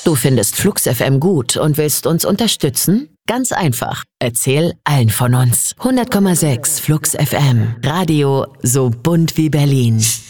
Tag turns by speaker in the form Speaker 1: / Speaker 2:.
Speaker 1: Du findest Flux FM gut und willst uns unterstützen? Ganz einfach. Erzähl allen von uns. 100,6 Flux FM. Radio so bunt wie Berlin.